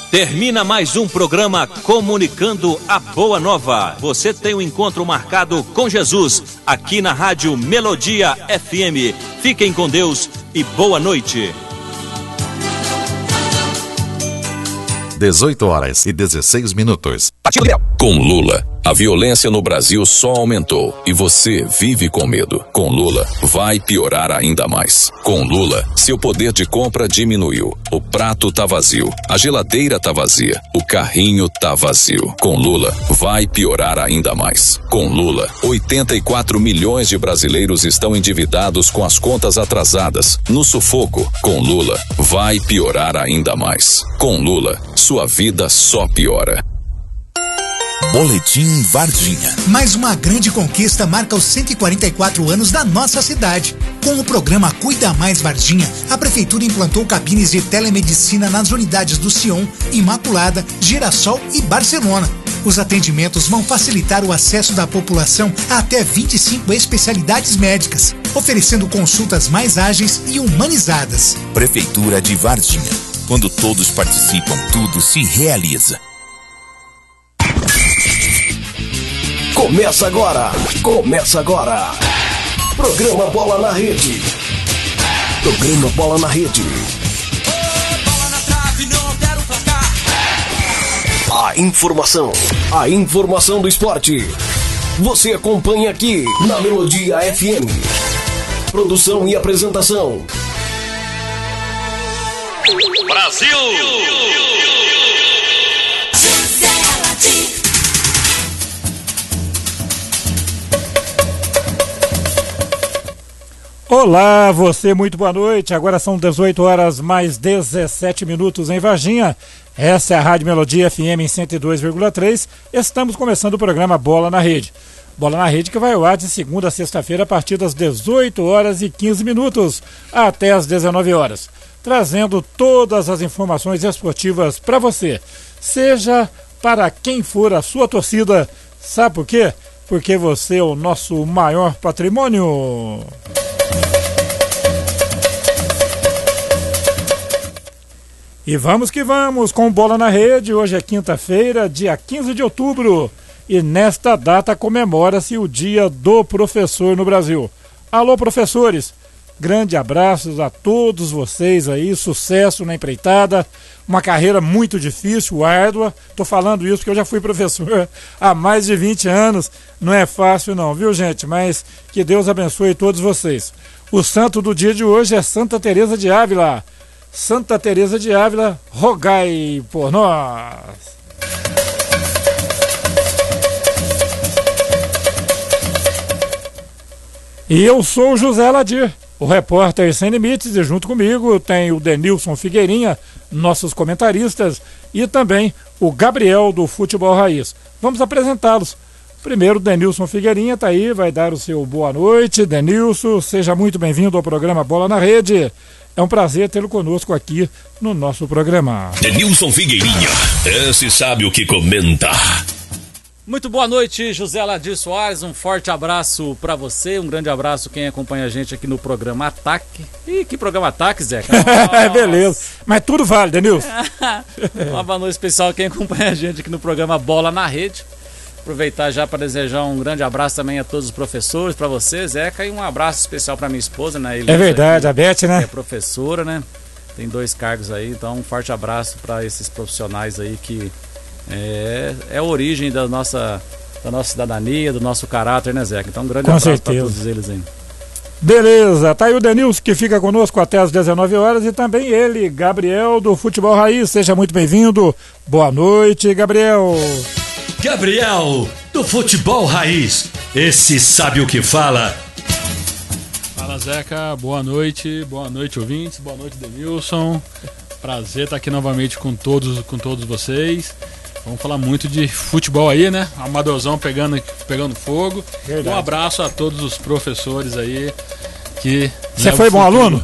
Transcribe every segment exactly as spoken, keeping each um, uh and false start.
Termina mais um programa Comunicando a Boa Nova. Você tem um encontro marcado com Jesus aqui na Rádio Melodia F M. Fiquem com Deus e boa noite. dezoito horas e dezesseis minutos. Com Lula, a violência no Brasil só aumentou e você vive com medo. Com Lula, vai piorar ainda mais. Com Lula, seu poder de compra diminuiu. O prato tá vazio, a geladeira tá vazia, o carrinho tá vazio. Com Lula, vai piorar ainda mais. Com Lula, oitenta e quatro milhões de brasileiros estão endividados com as contas atrasadas, no sufoco. Com Lula, vai piorar ainda mais. Com Lula, sua vida só piora. Boletim Varginha. Mais uma grande conquista marca os cento e quarenta e quatro anos da nossa cidade. Com o programa Cuida Mais Varginha, a Prefeitura implantou cabines de telemedicina nas unidades do Sion, Imaculada, Girassol e Barcelona. Os atendimentos vão facilitar o acesso da população a até vinte e cinco especialidades médicas, oferecendo consultas mais ágeis e humanizadas. Prefeitura de Varginha. Quando todos participam, tudo se realiza. Começa agora, começa agora. Programa Bola na Rede. Programa Bola na Rede. Bola na trave, não quero placar. A informação, a informação do esporte. Você acompanha aqui na Melodia F M. Produção e apresentação. Brasil! Olá, você, muito boa noite. Agora são dezoito horas mais dezessete minutos em Varginha. Essa é a Rádio Melodia F M em cento e dois vírgula três. Estamos começando o programa Bola na Rede. Bola na Rede que vai ao ar de segunda a sexta-feira a partir das dezoito horas e quinze minutos até as dezenove horas. Trazendo todas as informações esportivas para você. Seja para quem for a sua torcida. Sabe por quê? Porque você é o nosso maior patrimônio. E vamos que vamos com Bola na Rede. Hoje é quinta-feira, dia quinze de outubro. E nesta data comemora-se o Dia do Professor no Brasil. Alô, professores! Grande abraço a todos vocês aí, sucesso na empreitada, uma carreira muito difícil, árdua. Tô falando isso porque eu já fui professor há mais de vinte anos. Não é fácil não, viu, gente? Mas que Deus abençoe todos vocês. O santo do dia de hoje é Santa Teresa de Ávila. Santa Teresa de Ávila, rogai por nós. E eu sou o José Ladir, o repórter Sem Limites, e junto comigo tem o Denilson Figueirinha, nossos comentaristas, e também o Gabriel do Futebol Raiz. Vamos apresentá-los. Primeiro, o Denilson Figueirinha está aí, vai dar o seu boa noite. Denilson, seja muito bem-vindo ao programa Bola na Rede. É um prazer tê-lo conosco aqui no nosso programa. Denilson Figueirinha, esse sabe o que comenta. Muito boa noite, José Ladir Soares, um forte abraço para você, um grande abraço quem acompanha a gente aqui no programa Ataque. Ih, que programa Ataque, Zeca? É, beleza, mas tudo vale, Denilson. Uma boa noite especial quem acompanha a gente aqui no programa Bola na Rede. Aproveitar já para desejar um grande abraço também a todos os professores, para você, Zeca, e um abraço especial para minha esposa, né? Elisa, é verdade, a Beth, né? Que é professora, né? Tem dois cargos aí, então um forte abraço para esses profissionais aí que é, é a origem da nossa, da nossa cidadania, do nosso caráter, né, Zeca? Então um grande Com abraço para certeza. todos eles aí. Beleza, tá aí o Denilson que fica conosco até as dezenove horas e também ele, Gabriel do Futebol Raiz. Seja muito bem-vindo. Boa noite, Gabriel. Gabriel, do Futebol Raiz, esse sabe o que fala. Fala, Zeca, boa noite, boa noite, ouvintes, boa noite, Denilson. Prazer estar aqui novamente com todos, com todos vocês. Vamos falar muito de futebol aí, né? Amadorzão pegando, pegando fogo. Verdade. Um abraço a todos os professores aí que... Você foi bom aluno?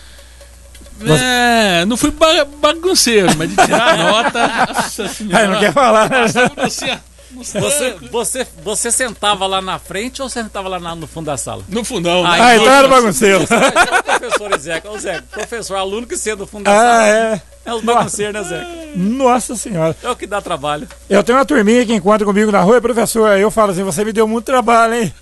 É, não fui bagunceiro, mas de tirar nota. Nossa senhora. Aí não quer falar, né? Você, você, você sentava lá na frente ou sentava lá na, no fundo da sala? No fundão. Ah, ah então era bagunceiro. É o professor Zeca, o Zeca, professor, aluno que senta no fundo da ah, sala. É, é os bagunceiros, né, Zeca? Nossa senhora. É o que dá trabalho. Eu tenho uma turminha que encontra comigo na rua, e professor, aí eu falo assim, você me deu muito trabalho, hein?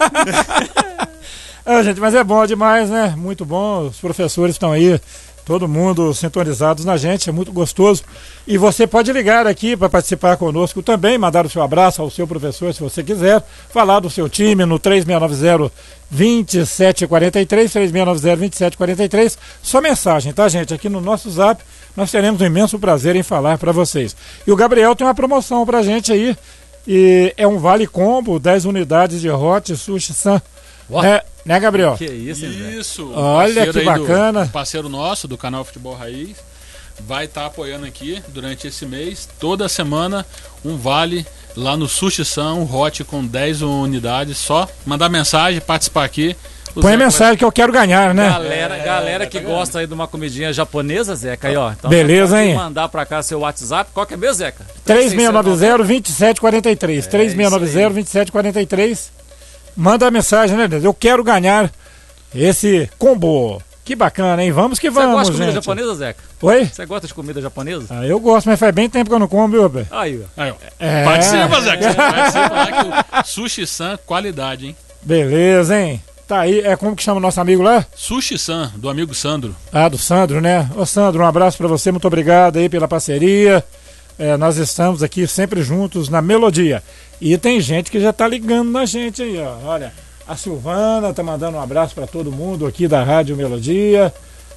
É, gente, mas é bom demais, né? Muito bom, os professores estão aí, todo mundo sintonizados na gente, é muito gostoso. E você pode ligar aqui para participar conosco também, mandar o seu abraço ao seu professor, se você quiser, falar do seu time no três seis nove zero, dois sete quatro três, três seis nove zero, dois sete quatro três, só mensagem, tá, gente? Aqui no nosso zap, nós teremos um imenso prazer em falar para vocês. E o Gabriel tem uma promoção pra gente aí, e é um vale combo, dez unidades de Hot Sushi San. É, né, Gabriel? Que isso, hein, Isso. Olha que bacana. Do, parceiro nosso do canal Futebol Raiz vai estar tá apoiando aqui durante esse mês, toda semana, um vale lá no Sushi San, um hot com dez unidades. Só mandar mensagem, participar aqui. Põe a mensagem vai... que eu quero ganhar, né? Galera, é, galera que tá gosta aí de uma comidinha japonesa, Zeca, aí ó. Então, beleza, hein? Mandar pra cá seu WhatsApp, qual que é meu, Zeca? três seis nove zero, dois sete quatro três, é, três seis nove zero, dois sete quatro três. Manda a mensagem, né, Deus? Eu quero ganhar esse combo. Que bacana, hein? Vamos que vamos, gente. Você gosta de comida gente. japonesa, Zeca? Oi? Você gosta de comida japonesa? Ah, eu gosto, mas faz bem tempo que eu não como, viu, Roberto? Aí, ó. Aí, ó. É. Participa, Zeca. Participa lá que o Sushi San, qualidade, hein? Beleza, hein? Tá aí, é como que chama o nosso amigo lá? Sushi San, do amigo Sandro. Ah, do Sandro, né? Ô, Sandro, um abraço pra você, muito obrigado aí pela parceria. É, nós estamos aqui sempre juntos na Melodia. E tem gente que já tá ligando na gente aí, ó. Olha, a Silvana tá mandando um abraço pra todo mundo aqui da Rádio Melodia.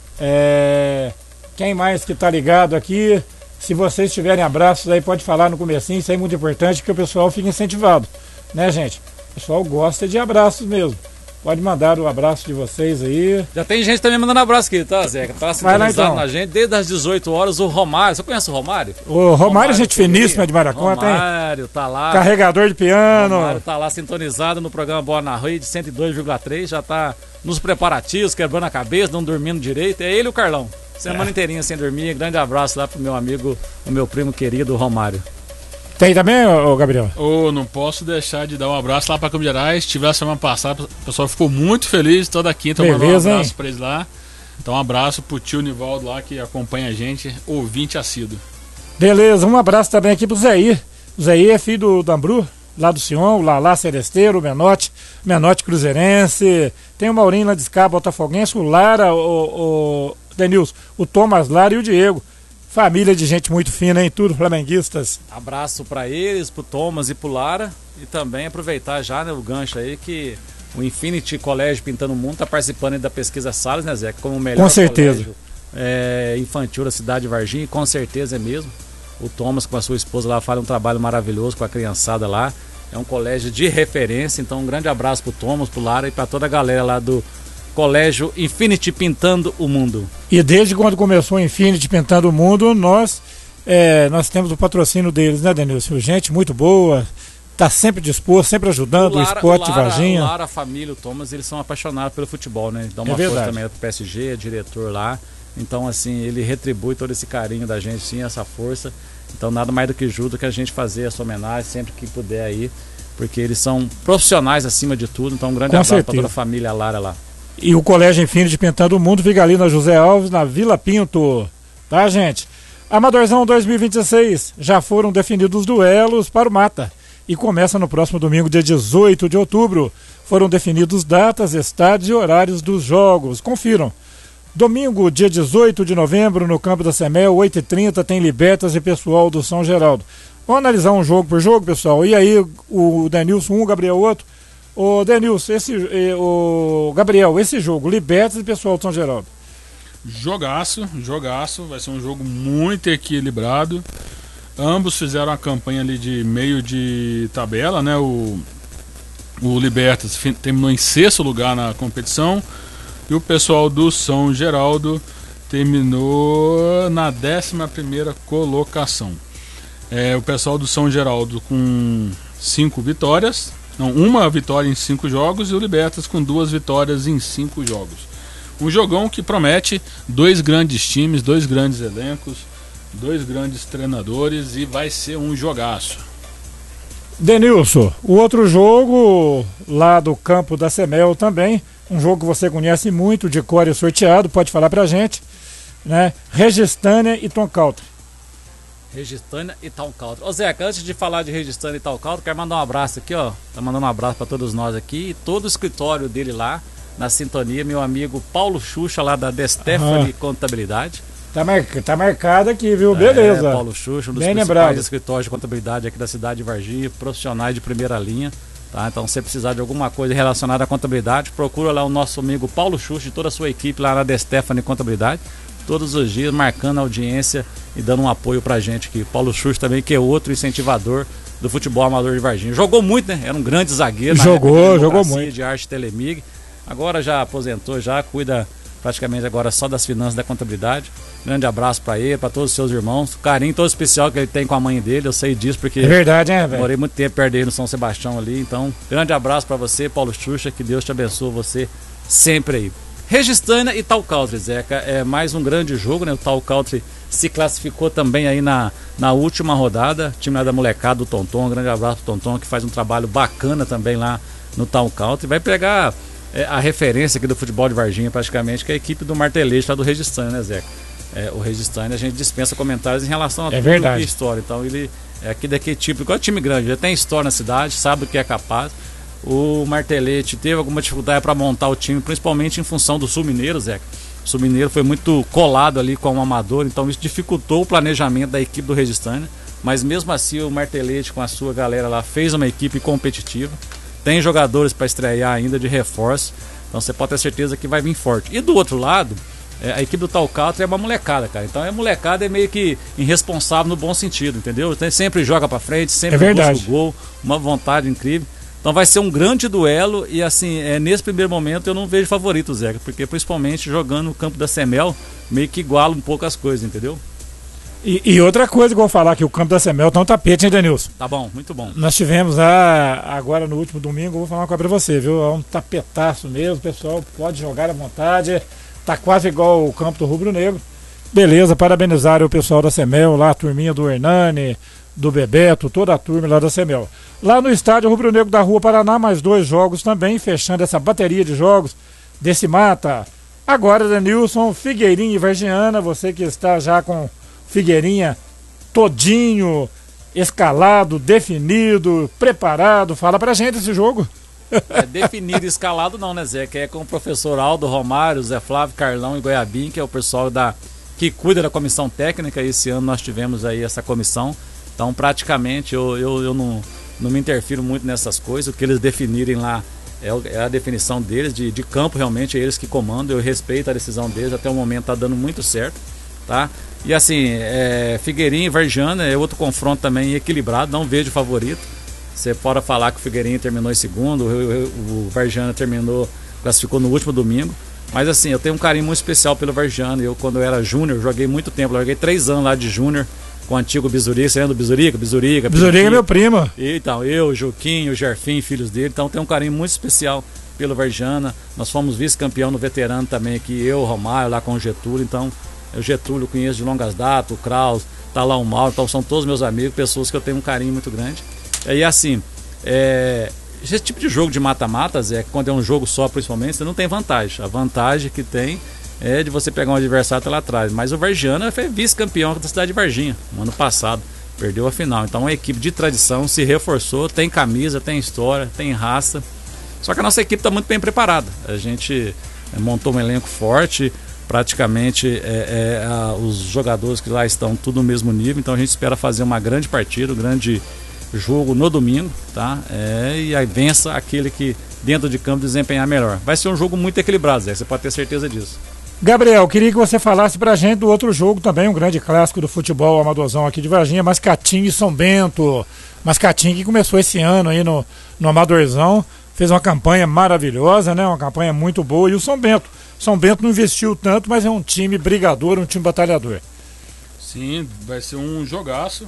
É... Quem mais que tá ligado aqui? Se vocês tiverem abraços aí, pode falar no comecinho, isso aí é muito importante, que o pessoal fique incentivado, né, gente? O pessoal gosta de abraços mesmo. Pode mandar o abraço de vocês aí. Já tem gente também mandando abraço aqui, tá, Zeca? Tá sintonizado então na gente desde as dezoito horas. O Romário, você conhece o Romário? O Romário, Romário gente finíssima de Maraconta, hein? Romário tá lá. Carregador de piano. Romário tá lá sintonizado no programa Bola na Rede cento e dois vírgula três. Já tá nos preparativos, quebrando a cabeça, não dormindo direito. É ele e o Carlão. Semana é. inteirinha sem dormir. Grande abraço lá pro meu amigo, o meu primo querido, o Romário. Tem também, ô Gabriel? Oh, não posso deixar de dar um abraço lá para Campos Gerais. Tive a semana passada, o pessoal ficou muito feliz toda quinta. Eu mandei um abraço para eles lá. Então um abraço pro tio Nivaldo lá que acompanha a gente, ouvinte assíduo. Beleza, um abraço também aqui pro Zéir. O Zéir é filho do Dambru, lá do Sion, o Lalá Seresteiro, o Menotti, Menotti Cruzeirense. Tem o Maurinho lá de Escapa, Botafoguense, o Lara, o, o Denilson, o Thomas Lara e o Diego. Família de gente muito fina, hein? Tudo flamenguistas. Abraço para eles, pro Thomas e pro Lara. E também aproveitar já, né, o gancho aí que o Infinity Colégio Pintando o Mundo tá participando aí da pesquisa Salles, né, Zé? Como o melhor com certeza. colégio é, infantil da cidade de Varginha. Com certeza é mesmo. O Thomas com a sua esposa lá faz um trabalho maravilhoso com a criançada lá. É um colégio de referência. Então um grande abraço pro Thomas, pro Lara e para toda a galera lá do Colégio Infinity Pintando o Mundo. E desde quando começou o Infinity Pintando o Mundo, nós, é, nós temos o patrocínio deles, né, Denilson? Gente muito boa, tá sempre disposto, sempre ajudando o, Lara, o esporte de Varginha. O Lara, a família, o Thomas, eles são apaixonados pelo futebol, né? Dá uma é força também pro P S G, é diretor lá. Então, assim, ele retribui todo esse carinho da gente, sim, essa força. Então, nada mais do que ajuda que a gente fazer essa homenagem sempre que puder aí, porque eles são profissionais acima de tudo. Então, um grande abraço para toda a família Lara lá. E o Colégio Infinity Pintando o Mundo fica ali na José Alves, na Vila Pinto. Tá, gente? Amadorzão dois mil e vinte e seis, já foram definidos os duelos para o Mata. E começa no próximo domingo, dia dezoito de outubro. Foram definidos datas, estádios e horários dos jogos. Confiram. Domingo, dia dezoito de novembro, no campo da Semel, oito e trinta, tem Libertas e Pessoal do São Geraldo. Vamos analisar um jogo por jogo, pessoal. E aí, o Denilson um, o Gabriel outro. Ô Denilson, esse, o Gabriel, esse jogo, Libertas e Pessoal de São Geraldo. Jogaço, jogaço, vai ser um jogo muito equilibrado. Ambos fizeram a campanha ali de meio de tabela, né? O, o Libertas terminou em sexto lugar na competição e o pessoal do São Geraldo terminou na décima primeira colocação. É, o pessoal do São Geraldo com cinco vitórias. Não, uma vitória em cinco jogos e o Libertas com duas vitórias em cinco jogos. Um jogão que promete dois grandes times, dois grandes elencos, dois grandes treinadores e vai ser um jogaço. Denilson, o outro jogo lá do campo da Semel também, um jogo que você conhece muito, de cor e sorteado, pode falar pra gente, né? Registânia e Tom Country. Registânia e Talcaltro. Ô Zeca, antes de falar de Registânia e Talcaltro, quero mandar um abraço aqui, ó. Tá mandando um abraço para todos nós aqui e todo o escritório dele lá, na sintonia, meu amigo Paulo Xuxa, lá da De Stefani ah. Contabilidade. Tá, mar... tá marcado aqui, viu? Beleza. É, Paulo Xuxa, um dos Bem principais lembrado. escritórios de contabilidade aqui da cidade de Varginha, profissionais de primeira linha. Tá? Então, se você precisar de alguma coisa relacionada à contabilidade, procura lá o nosso amigo Paulo Xuxa e toda a sua equipe lá na De Stefani Contabilidade. Todos os dias marcando a audiência e dando um apoio pra gente aqui. Paulo Xuxa também, que é outro incentivador do futebol amador de Varginha. Jogou muito, né? Era um grande zagueiro. Jogou, jogou muito. De Arte Telemig. Agora já aposentou, já cuida praticamente agora só das finanças da contabilidade. Grande abraço pra ele, pra todos os seus irmãos. O carinho todo especial que ele tem com a mãe dele, eu sei disso porque... É verdade, né, velho? Morei muito tempo perto dele no São Sebastião ali. Então, grande abraço pra você, Paulo Xuxa. Que Deus te abençoe você sempre aí. Registânia e Talcaltro, Zeca, é mais um grande jogo, né? O Talcaltro se classificou também aí na, na última rodada, time lá da molecada do Tonton, um grande abraço pro Tonton, que faz um trabalho bacana também lá no Talcaltro, e vai pegar é, a referência aqui do futebol de Varginha praticamente, que é a equipe do Martelete lá do Registânia, né, Zeca? É, o Registânia a gente dispensa comentários em relação a é tudo verdade. que é história, então ele é aqui daquele tipo, igual time grande, já tem história na cidade, sabe do que é capaz. O Martelete teve alguma dificuldade para montar o time, principalmente em função do Sul Mineiro, Zeca. O Sul Mineiro foi muito colado ali com o Amador, então isso dificultou o planejamento da equipe do Registânia. Mas mesmo assim o Martelete com a sua galera lá fez uma equipe competitiva. Tem jogadores para estrear ainda de reforço, então você pode ter certeza que vai vir forte. E do outro lado, é, a equipe do Talcaltro é uma molecada, cara. Então a molecada é meio que irresponsável no bom sentido, entendeu? Tem, sempre joga para frente, sempre é busca o gol, uma vontade incrível. Então vai ser um grande duelo e assim, é, nesse primeiro momento eu não vejo favorito, Zeca, porque principalmente jogando no campo da Semel, meio que iguala um pouco as coisas, entendeu? E, e outra coisa que eu vou falar, que o campo da Semel tá um tapete, hein, Denilson? Tá bom, muito bom. Nós tivemos lá, agora no último domingo, eu vou falar uma coisa pra você, viu? É um tapetaço mesmo, o pessoal pode jogar à vontade, tá quase igual o campo do Rubro Negro. Beleza, parabenizar o pessoal da Semel lá, a turminha do Hernani, do Bebeto, toda a turma lá da Semel. Lá no estádio Rubro Negro da Rua Paraná, mais dois jogos também, fechando essa bateria de jogos desse mata. Agora, Denilson, Figueirinha e Vargiana, você que está já com Figueirinha todinho, escalado, definido, preparado, fala pra gente esse jogo. É definido e escalado não, né, Zé? Que é com o professor Aldo Romário, Zé Flávio, Carlão e Goiabim, que é o pessoal da, que cuida da comissão técnica. Esse ano nós tivemos aí essa comissão. Então, praticamente, eu, eu, eu não, não me interfiro muito nessas coisas. O que eles definirem lá é, é a definição deles, de, de campo, realmente, é eles que comandam. Eu respeito a decisão deles, até o momento está dando muito certo, tá? E assim, é, Figueirinha e Vargiana é outro confronto também equilibrado, não vejo favorito. Você pode falar que o Figueirinha terminou em segundo, o, o Vargiana terminou, classificou no último domingo. Mas assim, eu tenho um carinho muito especial pelo Vargiana. Eu, quando eu era júnior, joguei muito tempo, eu joguei três anos lá de júnior com o antigo Bizurica. Você lembra do Bizurica? Bizurica, Bizurica é meu primo. Então, eu, Juquinho, Jerfim, filhos dele. Então, tenho um carinho muito especial pelo Vargiana. Nós fomos vice-campeão no veterano também aqui, eu, Romário, lá com o Getúlio. Então, o Getúlio eu conheço de longas datas, o Kraus, tá lá o Mauro. Então, são todos meus amigos, pessoas que eu tenho um carinho muito grande. E assim, é, esse tipo de jogo de mata-matas, é quando é um jogo só, principalmente, você não tem vantagem. A vantagem que tem é de você pegar um adversário lá atrás. Mas o Vargiana foi vice-campeão da cidade de Varginha no ano passado, perdeu a final. Então, é uma equipe de tradição, se reforçou, tem camisa, tem história, tem raça. Só que a nossa equipe está muito bem preparada. A gente é, montou um elenco forte, praticamente é, é, a, os jogadores que lá estão tudo no mesmo nível. Então, a gente espera fazer uma grande partida, um grande jogo no domingo, tá? É, e aí vença aquele que dentro de campo desempenhar melhor. Vai ser um jogo muito equilibrado, Zé, você pode ter certeza disso. Gabriel, queria que você falasse pra gente do outro jogo também, um grande clássico do futebol amadorzão aqui de Varginha, Mascatinho e São Bento. Mascatinho que começou esse ano aí no, no amadorzão, fez uma campanha maravilhosa, né? Uma campanha muito boa. E o São Bento, São Bento não investiu tanto, mas é um time brigador, um time batalhador. Sim, vai ser um jogaço.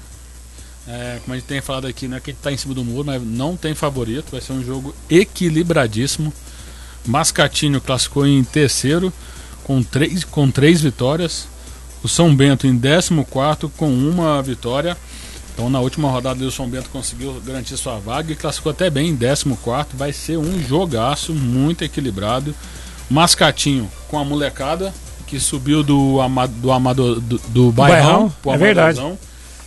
É, como a gente tem falado aqui, não é que está em cima do muro, mas não tem favorito. Vai ser um jogo equilibradíssimo. Mascatinho classificou em terceiro com três, com três vitórias. O São Bento em décimo quarto com uma vitória. Então na última rodada o São Bento conseguiu garantir sua vaga e classificou até bem em décimo quarto. Vai ser um jogaço muito equilibrado. Mascatinho com a molecada que subiu do, ama, do, amado, do, do Bairrão, Bairrão, é verdade.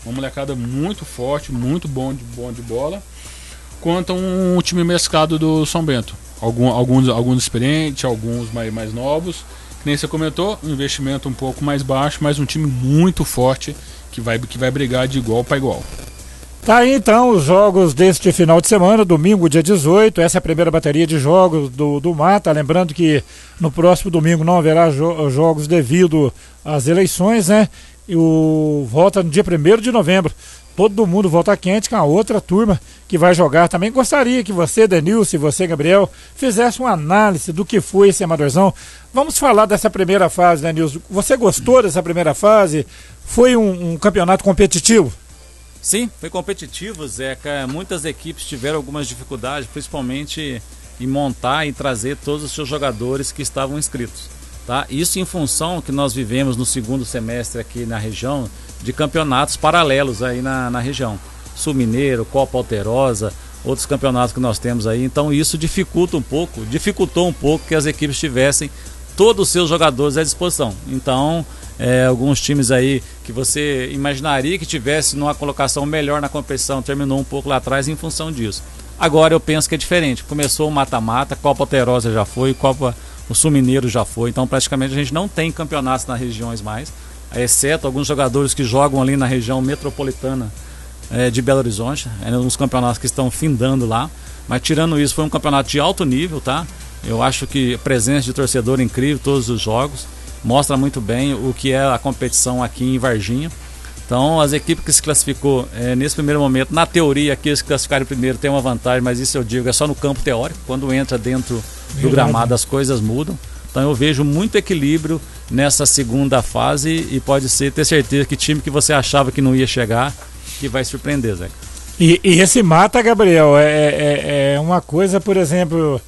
uma molecada muito forte, muito bom de, bom de bola, quanto um time mesclado do São Bento. Algum, alguns, alguns experientes, alguns mais, mais novos, que nem você comentou, um investimento um pouco mais baixo, mas um time muito forte que vai, que vai brigar de igual para igual. Tá aí então os jogos deste final de semana, domingo, dia dezoito, essa é a primeira bateria de jogos do, do Mata, lembrando que no próximo domingo não haverá jo- jogos devido às eleições, né? E o volta no dia primeiro de novembro. Todo mundo volta quente com a outra turma que vai jogar. Também gostaria que você, Denilson, e você, Gabriel, fizesse uma análise do que foi esse Amadorzão. Vamos falar dessa primeira fase, Denilson. Você gostou dessa primeira fase? Foi um, um campeonato competitivo? Sim, foi competitivo, Zeca. Muitas equipes tiveram algumas dificuldades, principalmente em montar e trazer todos os seus jogadores que estavam inscritos. Tá? Isso em função que nós vivemos no segundo semestre aqui na região de campeonatos paralelos aí na, na região. Sul Mineiro, Copa Alterosa, outros campeonatos que nós temos aí. Então isso dificulta um pouco, dificultou um pouco que as equipes tivessem todos os seus jogadores à disposição. Então, é, alguns times aí que você imaginaria que tivesse numa colocação melhor na competição, terminou um pouco lá atrás em função disso. Agora eu penso que é diferente. Começou o mata-mata, Copa Alterosa já foi, Copa, o Sul Mineiro já foi. Então praticamente a gente não tem campeonatos nas regiões mais, exceto alguns jogadores que jogam ali na região metropolitana é, de Belo Horizonte, é, uns campeonatos que estão findando lá. Mas tirando isso, foi um campeonato de alto nível, tá? Eu acho que a presença de torcedor é incrível, todos os jogos, mostra muito bem o que é a competição aqui em Varginha. Então as equipes que se classificou é, nesse primeiro momento, na teoria aqueles que classificaram primeiro tem uma vantagem, mas isso eu digo é só no campo teórico. Quando entra dentro do gramado as coisas mudam. Então eu vejo muito equilíbrio nessa segunda fase e pode ser, ter certeza que time que você achava que não ia chegar, que vai surpreender, Zé. E, e esse mata, Gabriel, é, é, é uma coisa, por exemplo,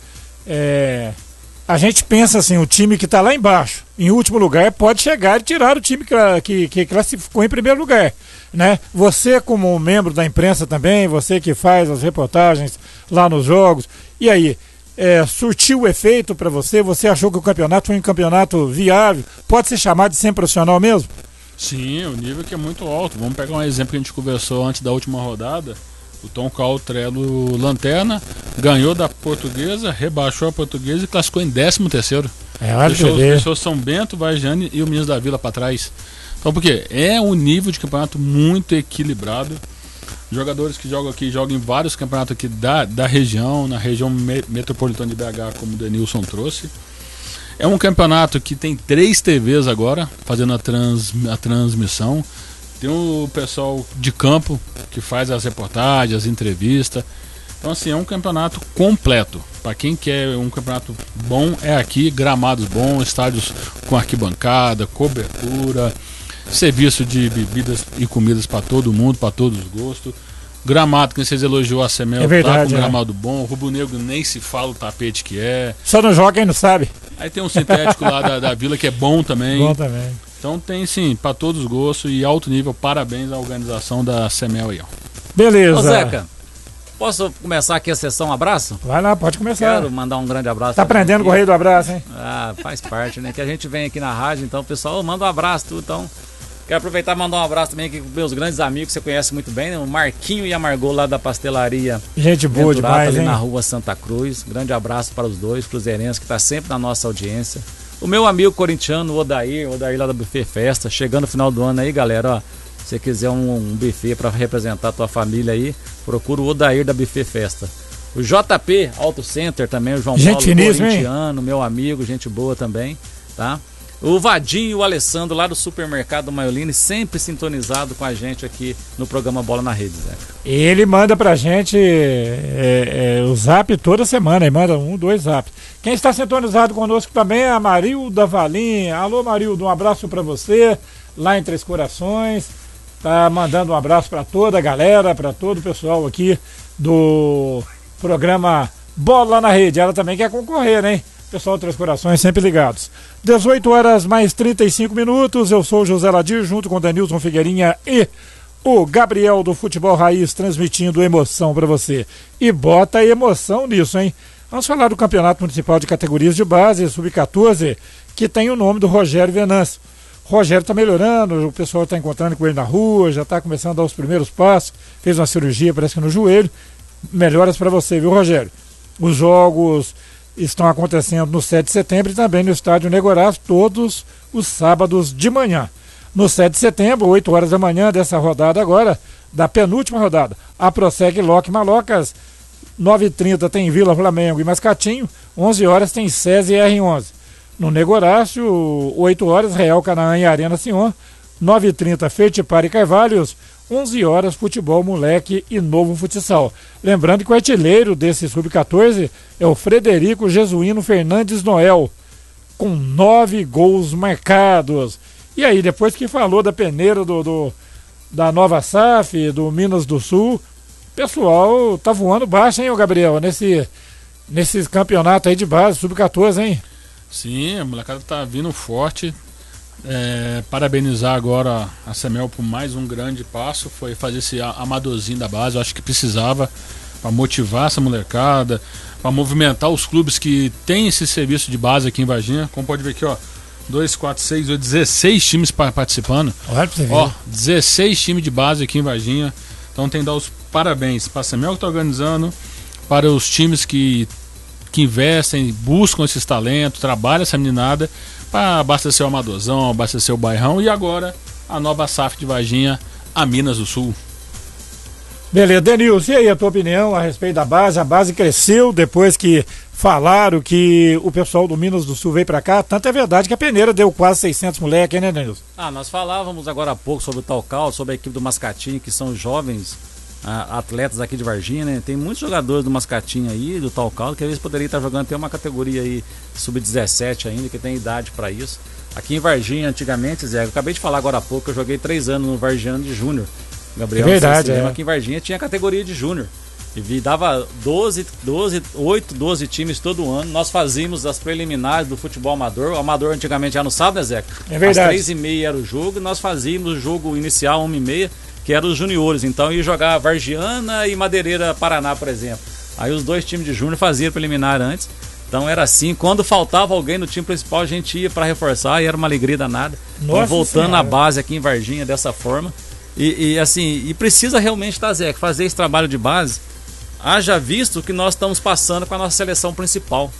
é, a gente pensa assim, o time que está lá embaixo, em último lugar, pode chegar e tirar o time que, que, que classificou em primeiro lugar, né? Você como membro da imprensa também, você que faz as reportagens lá nos jogos, e aí, é, surtiu o efeito para você? Você achou que o campeonato foi um campeonato viável? Pode ser chamado de semi-profissional mesmo? Sim, o nível que é muito alto. Vamos pegar um exemplo que a gente conversou antes da última rodada. O Tom Caltrelo Lanterna ganhou da Portuguesa, rebaixou a Portuguesa e classificou em décimo terceiro. É, olha deixou, que ver. deixou São Bento, Varjane e o Minas da Vila para trás. Então, por quê? É um nível de campeonato muito equilibrado. Jogadores que jogam aqui, jogam em vários campeonatos aqui da, da região, na região me, metropolitana de B H, como o Denilson trouxe. É um campeonato que tem três T Vs agora, fazendo a, trans, a transmissão. Tem o pessoal de campo, que faz as reportagens, as entrevistas. Então, assim, é um campeonato completo. Para quem quer um campeonato bom, é aqui, gramados bons, estádios com arquibancada, cobertura, serviço de bebidas e comidas para todo mundo, para todos os gostos. Gramado, que vocês elogiou a Semel, é verdade, tá com é. gramado bom. O Rubro Negro nem se fala o tapete que é. Só não joga quem não sabe. Aí tem um sintético lá da, da Vila que é bom também. Bom também. Então tem sim, para todos os gostos e alto nível. Parabéns à organização da Semel aí, ó. Beleza. Ô Zeca, posso começar aqui a sessão abraço? Vai lá, pode começar. Quero mandar um grande abraço. Tá aprendendo com o rei do abraço, hein? Ah, faz parte, né? Que a gente vem aqui na rádio, então o pessoal manda um abraço, tudo. Então, quero aproveitar e mandar um abraço também aqui com meus grandes amigos que você conhece muito bem, né? O Marquinho e a Margot lá da pastelaria. Gente boa Venturata, demais, ali hein? na rua Santa Cruz. Grande abraço para os dois, cruzeirenses, que tá sempre na nossa audiência. O meu amigo corintiano, o Odair, o Odair lá da Buffet Festa, chegando no final do ano aí, galera, ó, se você quiser um, um buffet para representar a tua família aí, procura o Odair da Buffet Festa. O J P Auto Center também, o João gente Paulo finíssimo, corintiano, meu amigo, gente boa também, tá? O Vadinho e o Alessandro lá do supermercado Maiolini, sempre sintonizado com a gente aqui no programa Bola na Rede, Zé. Ele manda pra gente é, é, o zap toda semana, ele manda um, dois zaps. Quem está sintonizado conosco também é a Marilda Valim. Alô, Marilda, um abraço pra você, lá em Três Corações. Tá mandando um abraço pra toda a galera, pra todo o pessoal aqui do programa Bola na Rede. Ela também quer concorrer, hein? Pessoal do Três Corações, sempre ligados. dezoito horas mais trinta e cinco minutos. Eu sou o José Ladir, junto com o Denilson Figueirinha e o Gabriel do Futebol Raiz, transmitindo emoção para você. E bota emoção nisso, hein? Vamos falar do Campeonato Municipal de Categorias de Base, sub catorze, que tem o nome do Rogério Venâncio. Rogério está melhorando, o pessoal está encontrando com ele na rua, já está começando a dar os primeiros passos, fez uma cirurgia, parece que no joelho. Melhoras para você, viu, Rogério? Os jogos estão acontecendo no sete de setembro e também no estádio Negorás, todos os sábados de manhã. No sete de setembro, oito horas da manhã dessa rodada agora, da penúltima rodada, a Prossegue Loque Malocas, nove e trinta tem Vila Flamengo e Mascatinho, onze horas tem SESI e R onze. No Negorácio, oito horas, Real Canaã e Arena Sion, nove e trinta Fertipar e Carvalhos, onze horas, Futebol Moleque e Novo Futsal. Lembrando que o artilheiro desse sub quatorze é o Frederico Jesuíno Fernandes Noel, com nove gols marcados. E aí, depois que falou da peneira do, do, da Nova S A F, do Minas do Sul, o pessoal tá voando baixo, hein, ô Gabriel, nesse, nesse campeonato aí de base, sub quatorze, hein? Sim, a molecada tá vindo forte. É, parabenizar agora a Semel por mais um grande passo, foi fazer esse amadorzinho da base. Eu acho que precisava, para motivar essa molecada, para movimentar os clubes que tem esse serviço de base aqui em Varginha. Como pode ver aqui, ó, dois, quatro, seis, oito, dezesseis times participando. Olha pra você ver. Ó, dezesseis times de base aqui em Varginha. Então tem que dar os parabéns para a Semel que está organizando, para os times que, que investem, buscam esses talentos, trabalham essa meninada para abastecer o Amadorzão, abastecer o Bairrão e agora a nova S A F de Varginha, a Minas do Sul. Beleza, Denilson, e aí a tua opinião a respeito da base? A base cresceu depois que falaram que o pessoal do Minas do Sul veio pra cá. Tanto é verdade que a peneira deu quase seiscentos moleques, né, Denilson? Ah, nós falávamos agora há pouco sobre o Talcal, sobre a equipe do Mascatinho, que são jovens ah, atletas aqui de Varginha, né? Tem muitos jogadores do Mascatinho aí, do Talcal, que às vezes poderia estar jogando, tem uma categoria aí sub dezessete ainda, que tem idade para isso. Aqui em Varginha, antigamente, Zé, eu acabei de falar agora há pouco, eu joguei três anos no Vargiano de Júnior. Gabriel, é verdade, é. Aqui em Varginha tinha categoria de Júnior. E dava doze, doze, oito, doze times todo ano. Nós fazíamos as preliminares do futebol amador. O amador antigamente já no sábado, né, Zé? É verdade. Às três e meia era o jogo e nós fazíamos o jogo inicial, uma e meia, que era os juniores. Então ia jogar Vargiana e Madeireira Paraná, por exemplo. Aí os dois times de júnior faziam preliminar antes. Então era assim, quando faltava alguém no time principal, a gente ia para reforçar e era uma alegria danada. Então, voltando à base aqui em Varginha dessa forma. E, e assim, e precisa realmente, tá, Zé, fazer esse trabalho de base, haja visto que nós estamos passando com a nossa seleção principal.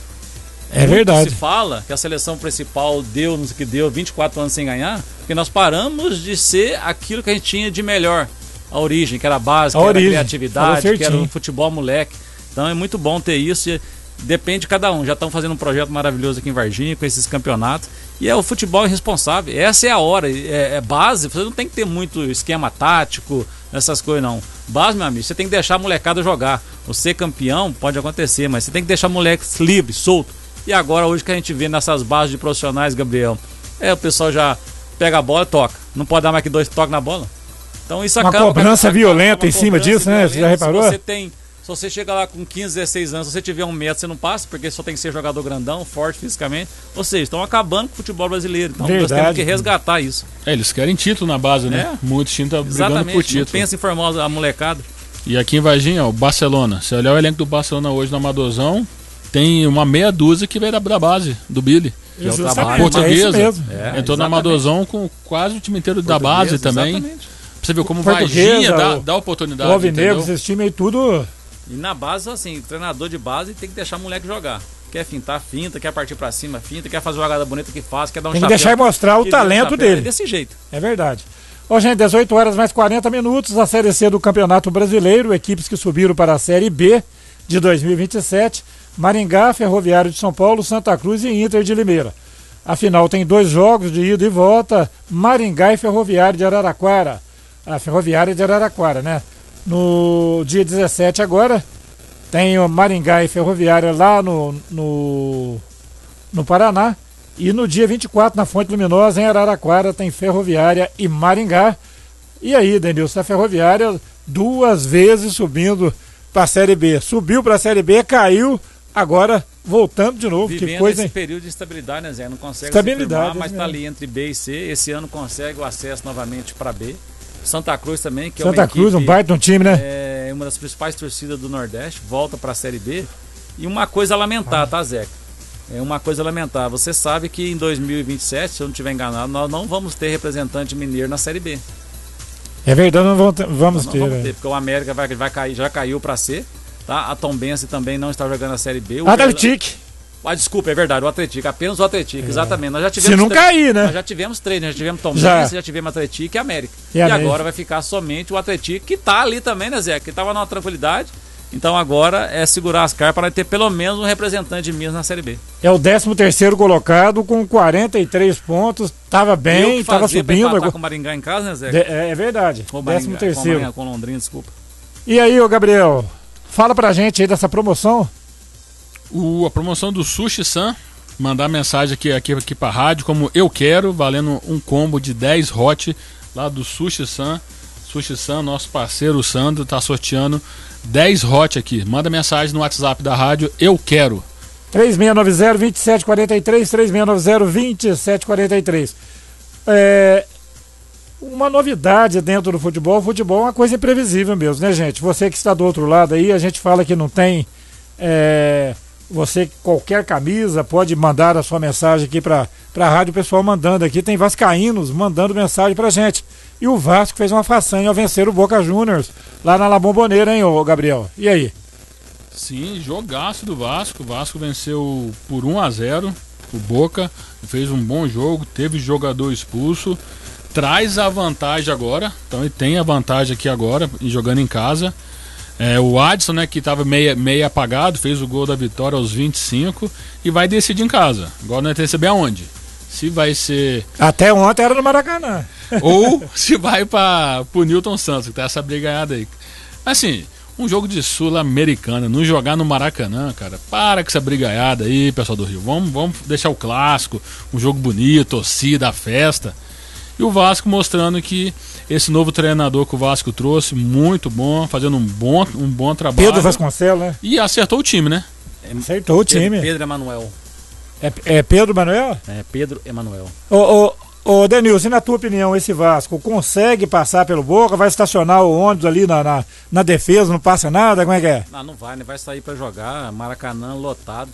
É Muito verdade. se fala que a seleção principal deu, não sei o que deu, vinte e quatro anos sem ganhar, porque nós paramos de ser aquilo que a gente tinha de melhor. A origem, que era a base, a que origem. era a criatividade, que era o futebol moleque. Então é muito bom ter isso e depende de cada um. Já estão fazendo um projeto maravilhoso aqui em Varginha com esses campeonatos. E é o futebol irresponsável. Essa é a hora. É, é base. Você não tem que ter muito esquema tático, essas coisas não. Base, meu amigo, você tem que deixar a molecada jogar. Você campeão pode acontecer, mas você tem que deixar moleques livres, solto. E agora, hoje que a gente vê nessas bases de profissionais, Gabriel, é o pessoal já pega a bola e toca. Não pode dar mais que dois toques na bola. Então isso uma acaba. Uma cobrança acaba, violenta uma em cima disso, né? Você já reparou? Se você tem. Se você chega lá com quinze, dezesseis anos, se você tiver um metro, você não passa, porque só tem que ser jogador grandão, forte fisicamente. Ou seja, estão acabando com o futebol brasileiro. Então verdade. Nós temos que resgatar isso. É, eles querem título na base, né? É. Muitos times estão brigando Exatamente, por título. não pensa em formar a molecada. E aqui em Varginha, ó, o Barcelona. Se olhar o elenco do Barcelona hoje no Amadorzão, tem uma meia dúzia que veio da, da base, do Billy. Que é o a trabalho. portuguesa. É isso mesmo. É, entrou no Amadorzão com quase o time inteiro da base também. Exatamente. Pra você ver como Portuguesa, Varginha dá, o- dá oportunidade. O Alvinegro, entendeu? esses times aí tudo. E na base, assim, treinador de base tem que deixar o moleque jogar. Quer fintar, finta, quer partir pra cima, finta, quer fazer jogada bonita que faz, quer dar um Tem que chapéu. deixar e mostrar o que talento chapéu. dele. É desse jeito. É verdade. Ó, gente, dezoito horas mais quarenta minutos, a Série C do Campeonato Brasileiro, equipes que subiram para a Série B de dois mil e vinte e sete, Maringá, Ferroviário de São Paulo, Santa Cruz e Inter de Limeira. A final tem dois jogos de ida e volta, Maringá e Ferroviário de Araraquara. A Ferroviária de Araraquara, né? No dia dezessete agora, tem o Maringá e Ferroviária lá no, no, no Paraná. E no dia vinte e quatro, na Fonte Luminosa, em Araraquara, tem Ferroviária e Maringá. E aí, Denilson, a Ferroviária duas vezes subindo para a Série B. Subiu para a Série B, caiu, agora voltando de novo. Vivendo que coisa, esse hein? período de estabilidade, né, Zé? Não consegue Estabilidade, se firmar, mas é está mesmo. ali entre B e C. Esse ano consegue o acesso novamente para B. Santa Cruz também, que Santa é uma Cruz, equipe, um baita um time, né? É uma das principais torcidas do Nordeste, volta para a Série B. E uma coisa a lamentar, tá, Zé? é uma coisa lamentável. Você sabe que em dois mil e vinte e sete, se eu não estiver enganado, nós não vamos ter representante mineiro na Série B. É verdade, não vamos ter. Vamos não ter, vamos é. ter porque o América vai, vai cair, já caiu para C, tá? A Tombense também não está jogando a Série B. O Atlético. Ah, desculpa, é verdade, o Atlético, apenas o Atlético, é. exatamente. Nós já tivemos Se não três, cair, né? Nós já tivemos três, né? Já tivemos Tombense, já. já tivemos Atlético e América. E, e América. agora vai ficar somente o Atlético, que tá ali também, né, Zé? Que tava numa tranquilidade. Então agora é segurar as cartas para ter pelo menos um representante de Minas na Série B. É o décimo terceiro colocado com quarenta e três pontos, tava bem, estava subindo. Agora com o Maringá em casa, né, Zé? De, é, é verdade, o décimo terceiro. Com, com Londrina, desculpa. E aí, ô Gabriel, fala pra gente aí dessa promoção. O, a promoção do Sushi San, mandar mensagem aqui, aqui, aqui pra rádio, como eu quero, valendo um combo de dez hot lá do Sushi San. Sushi San, nosso parceiro, o Sandro, tá sorteando dez hot aqui. Manda mensagem no WhatsApp da rádio, eu quero. três seis nove zero, dois sete quatro três, três seis nove zero, dois sete quatro três. É, uma novidade dentro do futebol, o futebol é uma coisa imprevisível mesmo, né, gente? Você que está do outro lado aí, a gente fala que não tem... É, você, qualquer camisa, pode mandar a sua mensagem aqui para a rádio, o pessoal mandando aqui. Tem vascaínos mandando mensagem pra gente. E o Vasco fez uma façanha ao vencer o Boca Juniors lá na La Bombonera, hein, ô Gabriel? E aí? Sim, jogaço do Vasco. O Vasco venceu por um a zero o Boca, fez um bom jogo, teve jogador expulso, traz a vantagem agora, então ele tem a vantagem aqui agora, jogando em casa. É, o Adson, né, que estava meio, meio apagado, fez o gol da vitória aos vinte e cinco e vai decidir em casa. Agora não é ter saber aonde. Se vai ser... Até ontem era no Maracanã. Ou se vai para o Newton Santos, que tá essa brigaiada aí. Assim, um jogo de Sul-Americana, não jogar no Maracanã, cara. Para com essa brigaiada aí, pessoal do Rio. Vamos, vamos deixar o clássico, um jogo bonito, torcida, festa. E o Vasco mostrando que esse novo treinador que o Vasco trouxe, muito bom, fazendo um bom, um bom trabalho. Pedro Vasconcelos, né? E acertou o time, né? Acertou o time. Pedro, Pedro Emanuel. É, é Pedro Emanuel? É, Pedro Emanuel. Ô, ô, ô Denilson, e na tua opinião, esse Vasco consegue passar pelo Boca? Vai estacionar o ônibus ali na, na, na defesa, não passa nada? Como é que é? Não, não vai, né? Vai sair pra jogar, Maracanã lotado.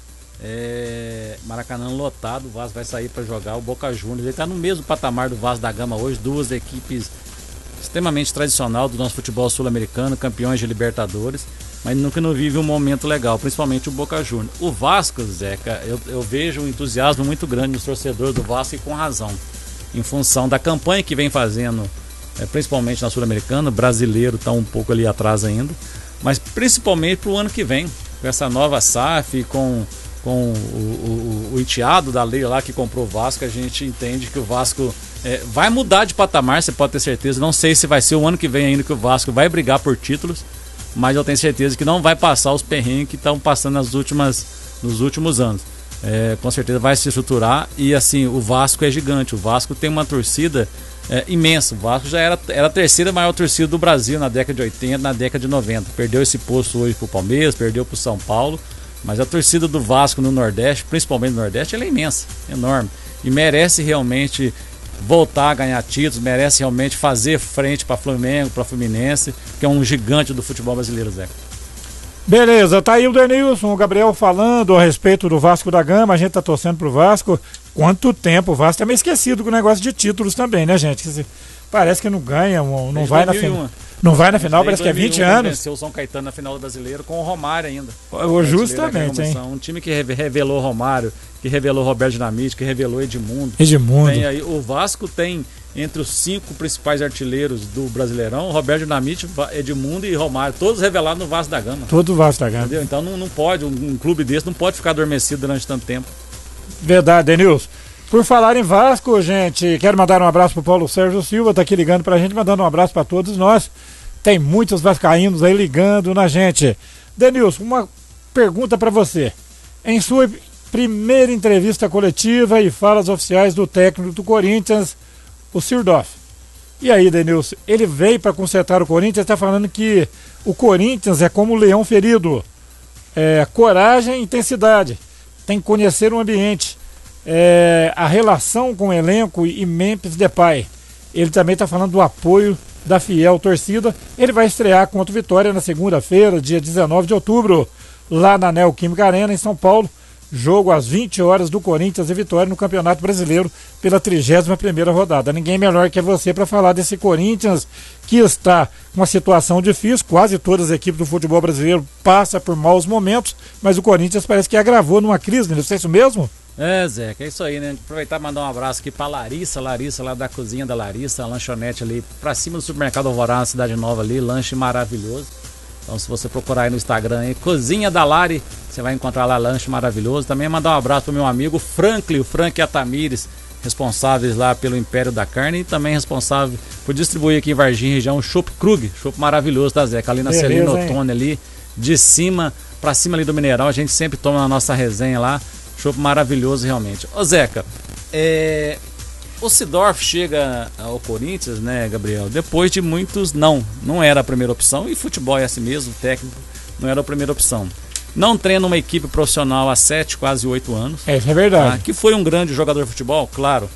É, Maracanã lotado, o Vasco vai sair para jogar. O Boca Juniors, ele está no mesmo patamar do Vasco da Gama hoje, duas equipes extremamente tradicional do nosso futebol sul-americano, campeões de Libertadores, mas nunca não vive um momento legal, principalmente o Boca Juniors. O Vasco, Zeca, eu, eu vejo um entusiasmo muito grande nos torcedores do Vasco, e com razão, em função da campanha que vem fazendo, é, principalmente na Sul-Americana. O brasileiro está um pouco ali atrás ainda, mas principalmente para o ano que vem, com essa nova S A F, com com o, o, o enteado da lei lá que comprou o Vasco, a gente entende que o Vasco é, vai mudar de patamar, você pode ter certeza. Não sei se vai ser o ano que vem ainda que o Vasco vai brigar por títulos, mas eu tenho certeza que não vai passar os perrengues que estão passando nas últimas, nos últimos anos. É, com certeza vai se estruturar, e assim, o Vasco é gigante, o Vasco tem uma torcida é, imensa. O Vasco já era, era a terceira maior torcida do Brasil na década de oitenta, na década de noventa. Perdeu esse posto hoje pro Palmeiras, perdeu pro São Paulo. Mas a torcida do Vasco no Nordeste, principalmente no Nordeste, ela é imensa, enorme. E merece realmente voltar a ganhar títulos, merece realmente fazer frente para Flamengo, para Fluminense, que é um gigante do futebol brasileiro, Zé. Beleza, tá aí o Denilson, o Gabriel falando a respeito do Vasco da Gama. A gente tá torcendo pro Vasco. Quanto tempo o Vasco tá meio esquecido com o negócio de títulos também, né, gente? Parece que não ganha, não vai na final. Não vai na final, parece que é vinte anos. Venceu o São Caetano na final do Brasileiro com o Romário ainda. Justamente, hein? Um time que revelou Romário, que revelou Roberto Dinamite, que revelou Edmundo. Edmundo. Tem aí, o Vasco tem entre os cinco principais artilheiros do Brasileirão, Roberto Dinamite, Edmundo e Romário, todos revelados no Vasco da Gama. Todo o Vasco da Gama. Entendeu? Então não, não pode, um, um clube desse não pode ficar adormecido durante tanto tempo. Verdade, Denilson. Por falar em Vasco, gente, quero mandar um abraço pro Paulo Sérgio Silva, tá aqui ligando pra gente, mandando um abraço para todos nós. Tem muitos vascaínos aí ligando na gente. Denilson, uma pergunta para você. Em sua primeira entrevista coletiva e falas oficiais do técnico do Corinthians, o Sirdorf. E aí, Denilson, ele veio para consertar o Corinthians, está falando que o Corinthians é como um leão ferido. É, coragem e intensidade. Tem que conhecer o ambiente. É, a relação com o elenco e Memphis Depay. Ele também está falando do apoio da fiel torcida. Ele vai estrear contra o Vitória na segunda-feira, dia dezenove de outubro, lá na Neoquímica Arena, em São Paulo, jogo às vinte horas do Corinthians e Vitória no Campeonato Brasileiro pela trigésima primeira rodada. Ninguém melhor que você para falar desse Corinthians que está com uma situação difícil. Quase todas as equipes do futebol brasileiro passam por maus momentos, mas o Corinthians parece que agravou numa crise, não é isso mesmo? É, Zé, que é isso aí, né? Aproveitar e mandar um abraço aqui pra Larissa, Larissa lá da cozinha da Larissa, a lanchonete ali pra cima do supermercado Alvorada, na Cidade Nova ali, lanche maravilhoso. Então se você procurar aí no Instagram aí, Cozinha da Lari, você vai encontrar lá lanche maravilhoso. Também mandar um abraço pro meu amigo Franklin, o Frank Atamires, responsáveis lá pelo Império da Carne e também responsável por distribuir aqui em Varginha região o Chopp Krug, chopp maravilhoso, tá, Zeca? Ali na Celina Ottoni ali, de cima pra cima ali do Mineirão, a gente sempre toma na nossa resenha lá, chopp maravilhoso realmente. Ô Zeca, é... o Seedorf chega ao Corinthians, né, Gabriel, depois de muitos não, não era a primeira opção, e futebol é assim mesmo, técnico não era a primeira opção. Não treina uma equipe profissional há sete, quase oito anos. É, isso é verdade. Tá? Que foi um grande jogador de futebol, claro.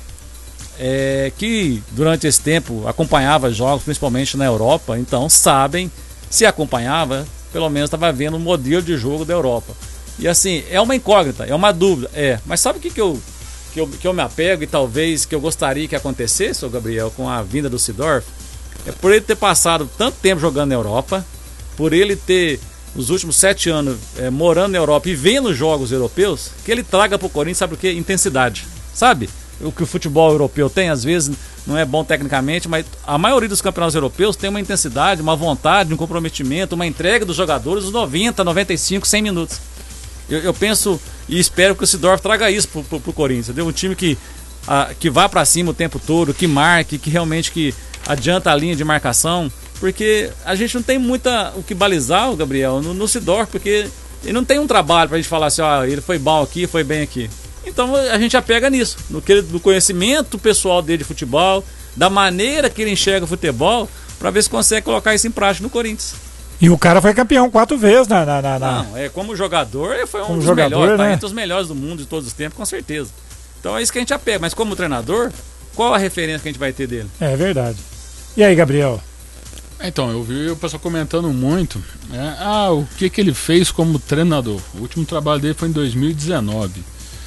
É, que durante esse tempo acompanhava jogos, principalmente na Europa, então sabem, se acompanhava, pelo menos estava vendo o modelo de jogo da Europa. E assim, é uma incógnita, é uma dúvida, é. Mas sabe o que, que, eu, que, eu, que eu me apego e talvez que eu gostaria que acontecesse, ô Gabriel, com a vinda do Seedorf? É por ele ter passado tanto tempo jogando na Europa, por ele ter os últimos sete anos é, morando na Europa e vendo jogos europeus, que ele traga para o Corinthians, sabe o que? Intensidade. Sabe? O que o futebol europeu tem, às vezes não é bom tecnicamente, mas a maioria dos campeonatos europeus tem uma intensidade, uma vontade, um comprometimento, uma entrega dos jogadores os noventa, noventa e cinco, cem minutos. Eu, eu penso e espero que o Seedorf traga isso pro, pro, pro Corinthians. Entendeu? Um time que, a, que vá para cima o tempo todo, que marque, que realmente que adianta a linha de marcação. Porque a gente não tem muita o que balizar, o Gabriel, no, no Seedorf, porque ele não tem um trabalho pra gente falar assim, ó, ele foi bom aqui, foi bem aqui. Então a gente apega nisso, no, que, no conhecimento pessoal dele de futebol, da maneira que ele enxerga o futebol, pra ver se consegue colocar isso em prática no Corinthians. E o cara foi campeão quatro vezes na... na, na, na... Não, é, como jogador, ele foi um como dos jogador, melhores, né? Tá entre os melhores do mundo de todos os tempos, com certeza. Então é isso que a gente apega, mas como treinador, qual a referência que a gente vai ter dele? É verdade. E aí, Gabriel? Então, eu vi o pessoal comentando muito, né? Ah, o que, que ele fez como treinador. O último trabalho dele foi em dois mil e dezenove.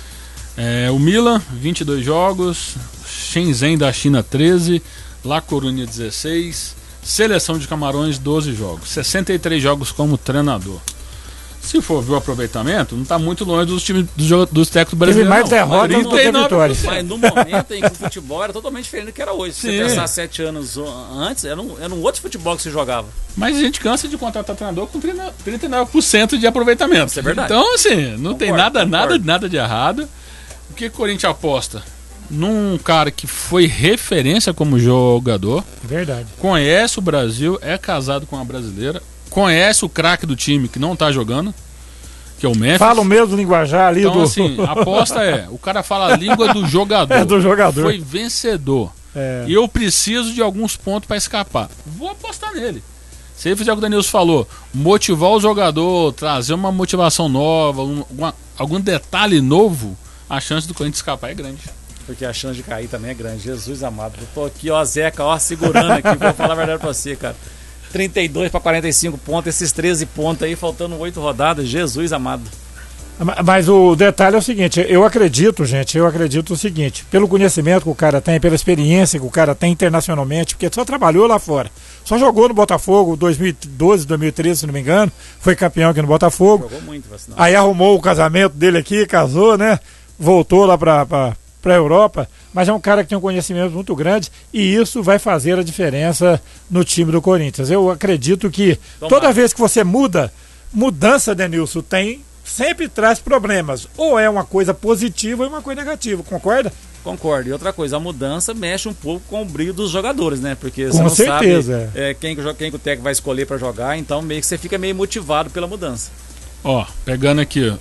É, o Milan, vinte e dois jogos, Shenzhen da China, treze, La Coruña, dezesseis, Seleção de Camarões, doze jogos, sessenta e três jogos como treinador. Se for ver o aproveitamento, não está muito longe dos times dos, dos técnicos brasileiros. Teve mais derrotas do que vitórias. Mas no momento em que o futebol era totalmente diferente do que era hoje. Se Sim. você pensar sete anos antes, era um, era um outro futebol que se jogava. Mas a gente cansa de contratar treinador com trinta e nove por cento de aproveitamento. Isso é verdade. Então, assim, não Concordo, tem nada, concordo. nada, nada de errado. O que o Corinthians aposta? Num cara que foi referência como jogador, Verdade. conhece o Brasil, é casado com uma brasileira, conhece o craque do time que não tá jogando, que é o Memphis. Fala o mesmo linguajar ali Então, do... assim, a aposta é, o cara fala a língua do jogador. É do jogador. Foi vencedor. É. E eu preciso de alguns pontos para escapar. Vou apostar nele. Se ele fizer o que o Danilson falou, motivar o jogador, trazer uma motivação nova, um, uma, algum detalhe novo, a chance do Corinthians escapar é grande. Porque a chance de cair também é grande. Jesus amado. Eu tô aqui, ó, Zeca, ó, segurando aqui. Vou falar a verdade pra você, cara. trinta e dois para quarenta e cinco pontos, esses treze pontos aí, faltando oito rodadas. Jesus amado. Mas o detalhe é o seguinte, eu acredito, gente, eu acredito o seguinte, pelo conhecimento que o cara tem, pela experiência que o cara tem internacionalmente, porque só trabalhou lá fora, só jogou no Botafogo dois mil e doze, dois mil e treze, se não me engano, foi campeão aqui no Botafogo. Jogou muito, vacinado. Aí arrumou o casamento dele aqui, casou, né? Voltou lá pra, pra, pra Europa, mas é um cara que tem um conhecimento muito grande e isso vai fazer a diferença no time do Corinthians. Eu acredito que Tomara. toda vez que você muda, mudança, Denilson, tem, sempre traz problemas. Ou é uma coisa positiva ou é uma coisa negativa, concorda? Concordo. E outra coisa, a mudança mexe um pouco com o brilho dos jogadores, né? Porque Com você não certeza, sabe é, quem, que o- quem que o técnico vai escolher pra jogar, então meio que você fica meio motivado pela mudança. Ó, pegando aqui,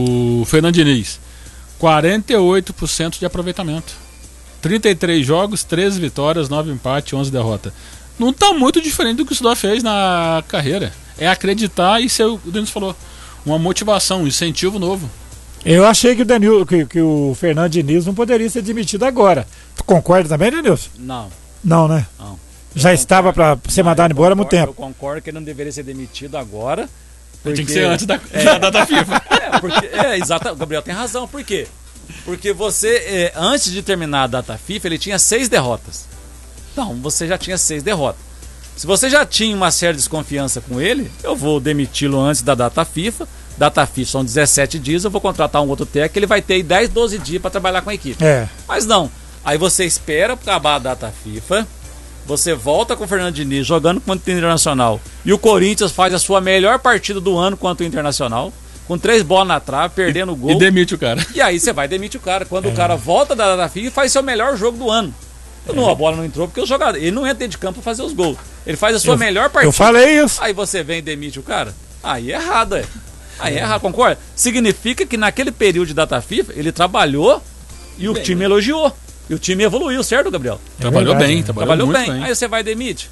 o Fernando Diniz, quarenta e oito por cento de aproveitamento. trinta e três jogos, treze vitórias, nove empates, onze derrotas. Não tá muito diferente do que o Sidó fez na carreira. É acreditar e ser, o Denis falou, uma motivação, um incentivo novo. Eu achei que o, Denil, que, que o Fernando Diniz não poderia ser demitido agora. Tu concorda também, Denilson? Não, Não, né? não. Já Eu estava para concordo. ser Não, mandado eu embora há muito concordo- tempo. Eu concordo que ele não deveria ser demitido agora, Porque... Tinha que ser antes da, é, da data FIFA. É, porque, é, exato. O Gabriel tem razão. Por quê? Porque você, é, antes de terminar a data FIFA, ele tinha seis derrotas. Então, você já tinha seis derrotas. Se você já tinha uma certa desconfiança com ele, eu vou demiti-lo antes da data FIFA. Data FIFA são dezessete dias, eu vou contratar um outro técnico, ele vai ter aí dez, doze dias para trabalhar com a equipe. É. Mas não. Aí você espera acabar a data FIFA, você volta com o Fernando Diniz jogando contra o Internacional e o Corinthians faz a sua melhor partida do ano contra o Internacional, com três bolas na trave, perdendo o gol. E demite o cara. E aí você vai demitir o cara. Quando É. o cara volta da data FIFA e faz seu melhor jogo do ano. Não, a bola não entrou porque o jogador, ele não entra dentro de campo para fazer os gols. Ele faz a sua Eu- melhor partida. eu falei isso. Aí você vem e demite o cara. Aí é errado, é. Aí é errado, concorda? Significa que naquele período de data FIFA, ele trabalhou e o time elogiou. E o time evoluiu, certo, Gabriel? Trabalhou verdade, bem, né? trabalhou, Trabalhou muito bem. bem. Aí você vai e demite.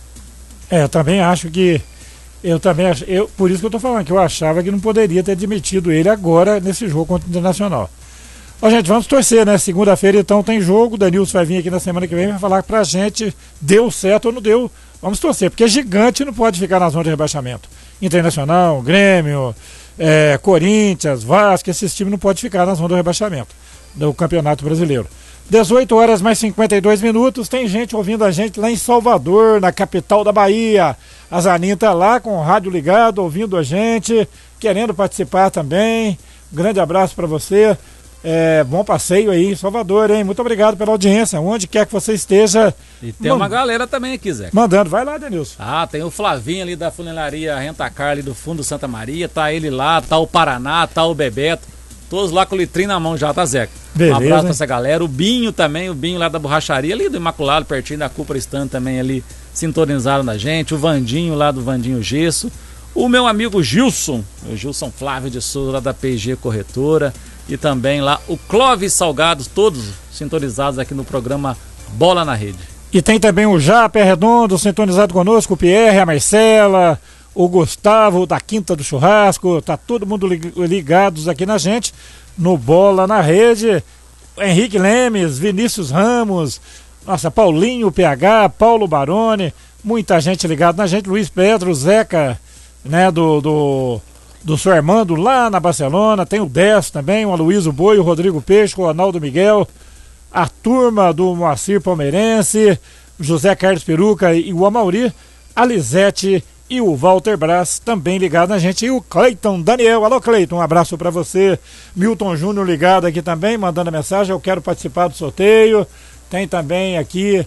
É, eu também acho que. Eu também acho. Eu, por isso que eu tô falando, que eu achava que não poderia ter demitido ele agora nesse jogo contra o Internacional. Ó, gente, vamos torcer, né? Segunda-feira então tem jogo. O Danilson vai vir aqui na semana que vem e vai falar pra gente deu certo ou não deu. Vamos torcer, porque gigante não pode ficar na zona de rebaixamento. Internacional, Grêmio, é, Corinthians, Vasco, esses times não podem ficar na zona do rebaixamento do Campeonato Brasileiro. dezoito horas mais cinquenta e dois minutos. Tem gente ouvindo a gente lá em Salvador, na capital da Bahia. A Zanin tá lá com o rádio ligado, ouvindo a gente, querendo participar também. Grande abraço para você. É, bom passeio aí em Salvador, hein? Muito obrigado pela audiência, onde quer que você esteja. E tem uma galera também aqui, Zé. Mandando, vai lá, Denilson. Ah, tem o Flavinho ali da funilaria Rentacar ali do fundo Santa Maria, tá ele lá, tá o Paraná, tá o Bebeto, todos lá com o litrinho na mão já, tá, Zeca? Beleza, um abraço hein? pra essa galera, o Binho também, o Binho lá da borracharia ali do Imaculado, pertinho da Cooper Stand também ali, sintonizaram na gente, o Vandinho lá do Vandinho Gesso, o meu amigo Gilson, o Gilson Flávio de Souza lá da P G Corretora, e também lá o Clóvis Salgados, todos sintonizados aqui no programa Bola na Rede. E tem também o Japa Redondo sintonizado conosco, o Pierre, a Marcela, o Gustavo da Quinta do Churrasco, tá todo mundo lig- ligados aqui na gente, no Bola na Rede. Henrique Lemes, Vinícius Ramos, nossa, Paulinho P H, Paulo Baroni, muita gente ligada na gente, Luiz Pedro, Zeca, né, do... do do seu Armando lá na Barcelona, tem o dez também, o Aloysio Boi, o Rodrigo Peixe, o Ronaldo Miguel, a turma do Moacir Palmeirense, José Carlos Peruca e o Amauri, a Lisete e o Walter Brás também ligado na gente, e o Cleiton Daniel. Alô, Cleiton, um abraço para você. Milton Júnior ligado aqui também, mandando a mensagem, eu quero participar do sorteio. Tem também aqui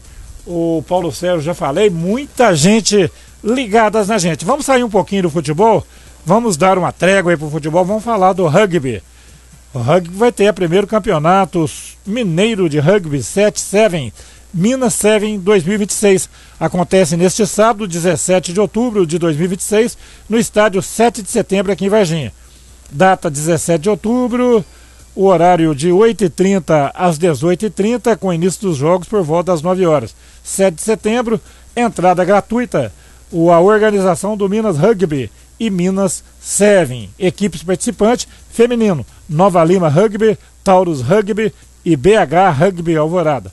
o Paulo Sérgio, já falei, muita gente ligadas na gente. Vamos sair um pouquinho do futebol? Vamos dar uma trégua aí pro futebol, vamos falar do rugby. O rugby vai ter o primeiro campeonato mineiro de rugby sete sete, Minas sete dois mil e vinte e seis. Acontece neste sábado, dezessete de outubro de dois mil e vinte e seis, no estádio sete de setembro aqui em Varginha. Data dezessete de outubro, o horário de oito e trinta às dezoito e trinta, com início dos jogos por volta das nove horas. sete de setembro, entrada gratuita. O, a organização do Minas Rugby e Minas sete. Equipes participantes: feminino, Nova Lima Rugby, Taurus Rugby e B H Rugby Alvorada.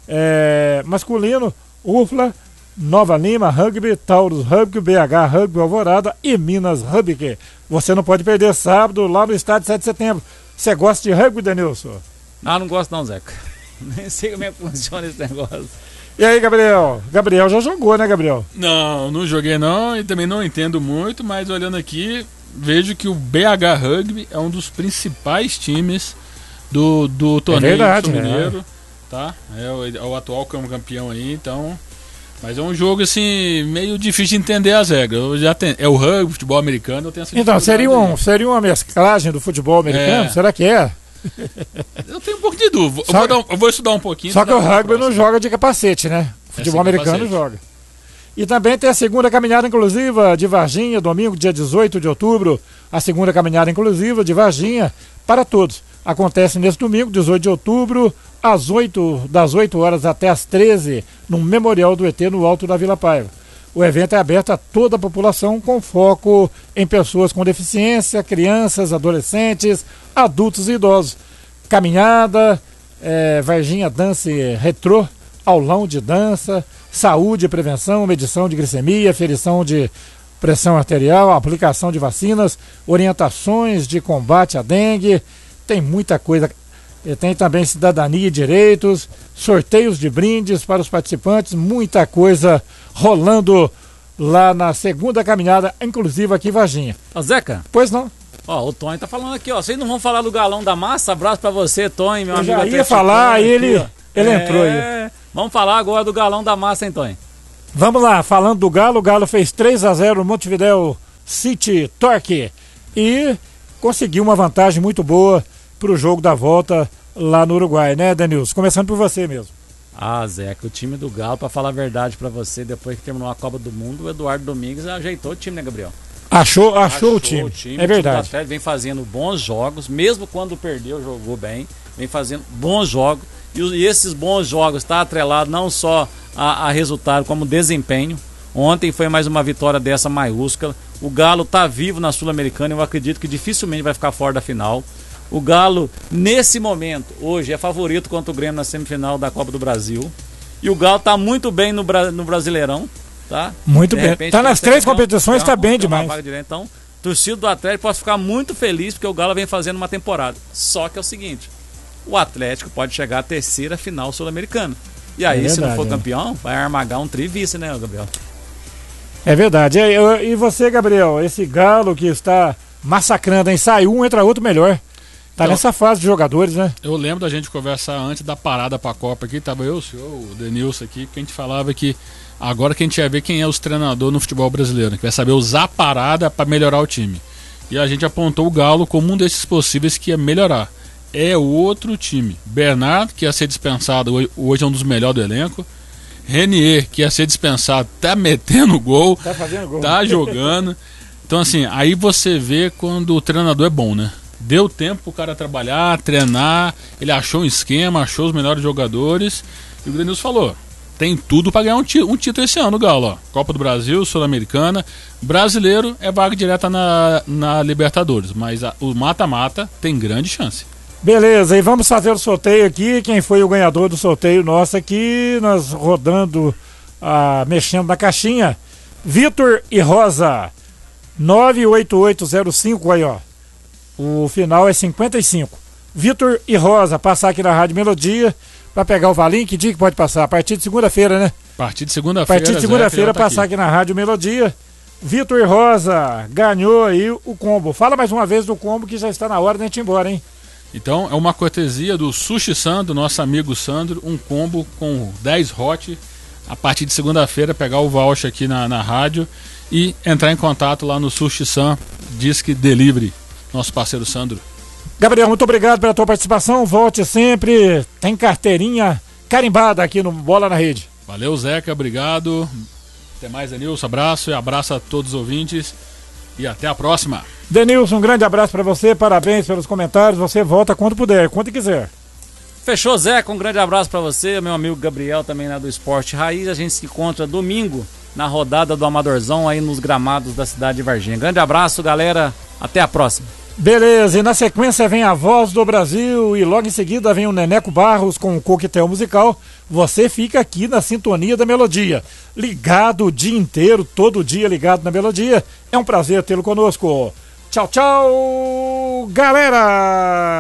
É, masculino, U F L A, Nova Lima Rugby, Taurus Rugby, B H Rugby Alvorada e Minas Rugby. Você não pode perder sábado lá no estádio sete de setembro. Você gosta de rugby, Denilson? Não, não gosto não, Zeca. Nem sei como é que funciona esse negócio. E aí, Gabriel? Gabriel já jogou, né, Gabriel? Não, não joguei não e também não entendo muito, mas olhando aqui, vejo que o B H Rugby é um dos principais times do, do torneio É verdade, mineiro, é. tá? É o, é o atual campeão aí, então... Mas é um jogo, assim, meio difícil de entender as regras. Eu já tenho, é o rugby, futebol americano, eu tenho essa Então, seria, um, aí. seria uma mesclagem do futebol americano? É. Será que é? Eu tenho um pouco de dúvida. Eu Só- vou, dar um- eu vou estudar um pouquinho. Só que pra o dar uma rugby não próxima. joga de capacete, né? O futebol sem americano capacete. joga. E também tem a segunda caminhada inclusiva de Varginha, domingo, dia dezoito de outubro. A segunda caminhada inclusiva de Varginha para todos. Acontece nesse domingo, dezoito de outubro, às oito, das oito horas até às treze, no Memorial do E T, no Alto da Vila Paiva. O evento é aberto a toda a população, com foco em pessoas com deficiência, crianças, adolescentes, adultos e idosos. Caminhada, é, Varginha Dance Retrô, aulão de dança, saúde e prevenção, medição de glicemia, aferição de pressão arterial, aplicação de vacinas, orientações de combate à dengue, tem muita coisa. E tem também cidadania e direitos, sorteios de brindes para os participantes, muita coisa rolando lá na segunda caminhada, inclusive aqui em Varginha. Ô Zeca? Pois não. Ó, o Tonho tá falando aqui, ó, vocês não vão falar do galão da massa? Abraço pra você, Tonho, meu Eu amigo. já ia falar, aí ele, ele é... entrou aí. Vamos falar agora do galão da massa, hein, Tonho? Vamos lá, falando do Galo, o Galo fez três a zero no Montevidéu City Torque e conseguiu uma vantagem muito boa pro jogo da volta lá no Uruguai, né, Denilson? Começando por você mesmo. Ah, Zeca, o time do Galo, pra falar a verdade pra você, depois que terminou a Copa do Mundo, o Eduardo Domingues ajeitou o time, né, Gabriel? Achou, achou, achou o, time. o time, é verdade. O time do Atlético vem fazendo bons jogos, mesmo quando perdeu, jogou bem, vem fazendo bons jogos, e, e esses bons jogos tá atrelado não só a, a resultado, como desempenho. Ontem foi mais uma vitória dessa maiúscula. O Galo tá vivo na Sul-Americana, eu acredito que dificilmente vai ficar fora da final. O Galo, nesse momento, hoje, é favorito contra o Grêmio na semifinal da Copa do Brasil. E o Galo tá muito bem no, Bra- no Brasileirão, tá? Muito De bem. repente, tá nas três campeão, competições, tá bem demais. Então, torcida do Atlético pode ficar muito feliz porque o Galo vem fazendo uma temporada. Só que é o seguinte, o Atlético pode chegar à terceira final sul-americana. E aí, é verdade, se não for campeão, vai armagar um tri-vice, né, Gabriel? É verdade. E você, Gabriel, esse Galo que está massacrando, hein? Sai um, entra outro melhor. Tá então, nessa fase de jogadores, né? Eu lembro da gente conversar antes da parada pra Copa aqui, tava eu, o senhor, o Denilson aqui, que a gente falava que agora que a gente ia ver quem é os treinadores no futebol brasileiro, que vai saber usar a parada pra melhorar o time. E a gente apontou o Galo como um desses possíveis que ia melhorar. É outro time. Bernardo, que ia ser dispensado, hoje é um dos melhores do elenco. Renier, que ia ser dispensado, tá metendo gol, tá fazendo gol, tá jogando. Então assim, aí você vê quando o treinador é bom, né? Deu tempo pro cara trabalhar, treinar, ele achou um esquema, achou os melhores jogadores. E o Denilson falou, tem tudo para ganhar um, tí- um título esse ano, Galo. Ó. Copa do Brasil, Sul-Americana. Brasileiro é vaga direta na, na Libertadores, mas a, o mata-mata tem grande chance. Beleza, e vamos fazer o sorteio aqui. Quem foi o ganhador do sorteio nosso aqui, nós rodando, ah, mexendo na caixinha. Vitor e Rosa, nove oito oito zero cinco aí, ó. O final é cinquenta e cinco. Vitor e Rosa, passar aqui na Rádio Melodia para pegar o valinho. Que dia que pode passar? A partir de segunda-feira, né? A partir de segunda-feira. A partir de segunda-feira, tá passar aqui. aqui na Rádio Melodia. Vitor e Rosa ganhou aí o combo. Fala mais uma vez do combo que já está na hora de a gente ir embora, hein? Então, é uma cortesia do Sushi Sandro, nosso amigo Sandro, um combo com dez hot. A partir de segunda-feira, pegar o voucher aqui na, na rádio e entrar em contato lá no Sushi San, diz que delivery. Nosso parceiro Sandro. Gabriel, muito obrigado pela tua participação. Volte sempre. Tem carteirinha carimbada aqui no Bola na Rede. Valeu, Zeca. Obrigado. Até mais, Denilson. Abraço e abraço a todos os ouvintes. E até a próxima. Denilson, um grande abraço para você. Parabéns pelos comentários. Você volta quando puder, quando quiser. Fechou, Zeca. Um grande abraço para você. Meu amigo Gabriel, também lá do Esporte Raiz. A gente se encontra domingo na rodada do Amadorzão aí nos gramados da cidade de Varginha. Grande abraço, galera. Até a próxima. Beleza, e na sequência vem a Voz do Brasil e logo em seguida vem o Neneco Barros com o coquetel musical. Você fica aqui na sintonia da Melodia, ligado o dia inteiro, todo dia ligado na Melodia. É um prazer tê-lo conosco. Tchau, tchau, galera!